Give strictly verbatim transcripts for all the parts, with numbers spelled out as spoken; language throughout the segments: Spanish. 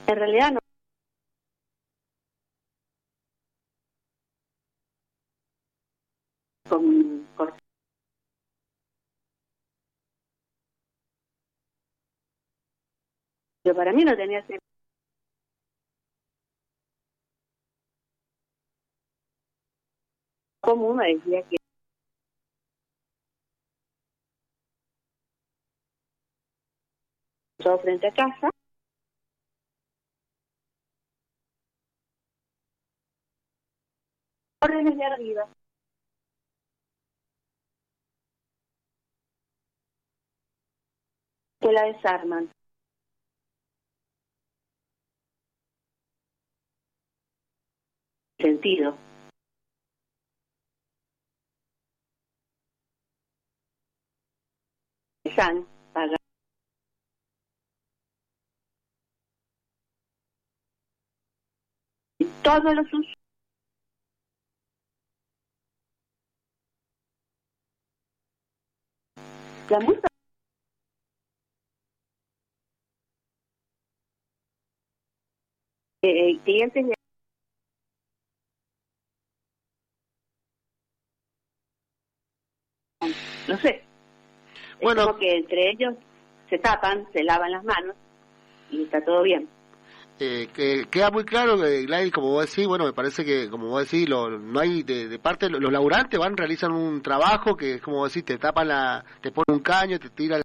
En realidad no. Con, con- pero para mí no tenía sentido común, me decía que todo frente a casa, órdenes de arriba, que la desarman. Sentido. Están pagando todos los usos. La multa, eh, clientes, de- no sé, es Bueno, como que entre ellos se tapan, se lavan las manos y está todo bien. eh, que queda muy claro que, Gladys, como vos decís, bueno, me parece que, como vos decís, lo, no hay de, de parte, los laburantes van, realizan un trabajo que es como vos decís, te tapan la, te ponen un caño, te tiran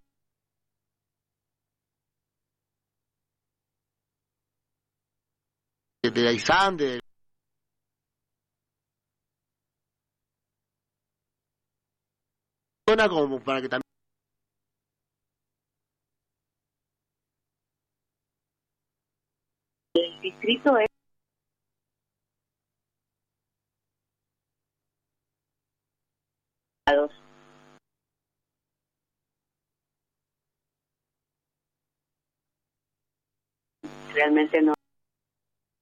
de, de Aysán, de zona, como para que también El distrito es realmente no.